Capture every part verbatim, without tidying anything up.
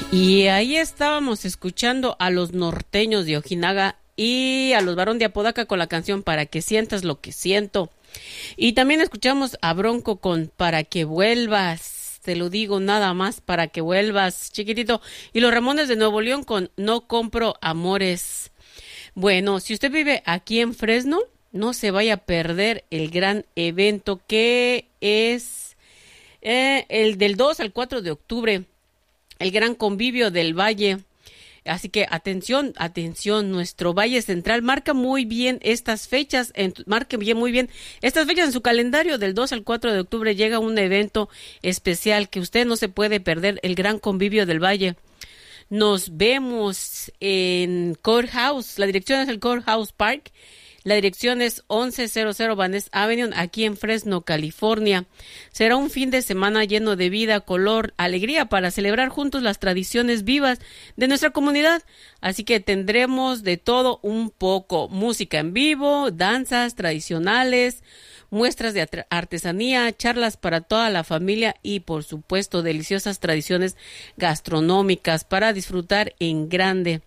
Y ahí estábamos escuchando a los norteños de Ojinaga y a los Barón de Apodaca con la canción Para que sientas lo que siento. Y también escuchamos a Bronco con Para que vuelvas. Te lo digo nada más, para que vuelvas, chiquitito. Y los Ramones de Nuevo León con No compro amores. Bueno, si usted vive aquí en Fresno, no se vaya a perder el gran evento que es eh, el del dos al cuatro de octubre. El gran convivio del Valle. Así que atención, atención, nuestro Valle Central marca muy bien estas fechas, en, marque bien, muy bien estas fechas en su calendario. Del dos al cuatro de octubre llega un evento especial que usted no se puede perder, el gran convivio del Valle. Nos vemos en Courthouse, la dirección es el Courthouse Park. La dirección es once cero cero Van Ness Avenue, aquí en Fresno, California. Será un fin de semana lleno de vida, color, alegría para celebrar juntos las tradiciones vivas de nuestra comunidad. Así que tendremos de todo un poco. Música en vivo, danzas tradicionales, muestras de artesanía, charlas para toda la familia y, por supuesto, deliciosas tradiciones gastronómicas para disfrutar en grande.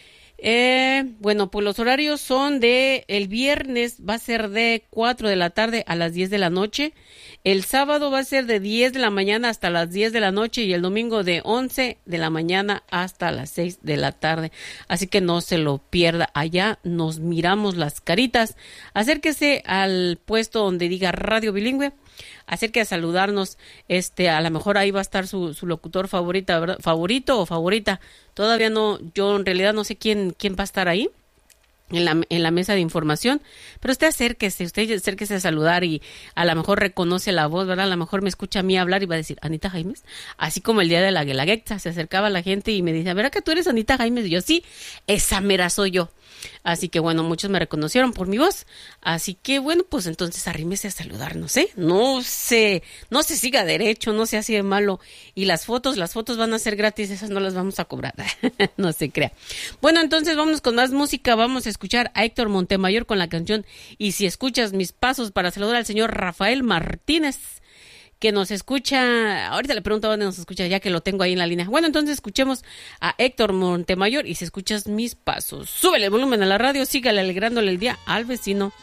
Eh, bueno, pues los horarios son de el viernes va a ser de cuatro de la tarde a las diez de la noche, el sábado va a ser de diez de la mañana hasta las diez de la noche y el domingo de once de la mañana hasta las seis de la tarde. Así que no se lo pierda, allá nos miramos las caritas. Acérquese al puesto donde diga Radio Bilingüe. Acérquese a saludarnos, este, a lo mejor ahí va a estar su, su locutor favorita, ¿verdad? Favorito o favorita. Todavía no, yo en realidad no sé quién, quién va a estar ahí en la, en la mesa de información, pero usted acérquese, usted acérquese a saludar y a lo mejor reconoce la voz, ¿verdad? A lo mejor me escucha a mí hablar y va a decir, Anita Jaimes, así como el día de la Guelaguetza, se acercaba la gente y me dice, ¿verdad que tú eres Anita Jaimes? Y yo, sí, esa mera soy yo. Así que bueno, muchos me reconocieron por mi voz. Así que bueno, pues entonces arrímese a saludarnos, ¿eh? No se, no se siga derecho, no sea así de malo. Y las fotos, las fotos van a ser gratis, esas no las vamos a cobrar. No se crea. Bueno, entonces vámonos con más música. Vamos a escuchar a Héctor Montemayor con la canción Y si escuchas mis pasos, para saludar al señor Rafael Martínez, que nos escucha, ahorita le pregunto dónde nos escucha, ya que lo tengo ahí en la línea. Bueno, entonces escuchemos a Héctor Montemayor y si escuchas mis pasos. Súbele el volumen a la radio, sígale alegrándole el día al vecino.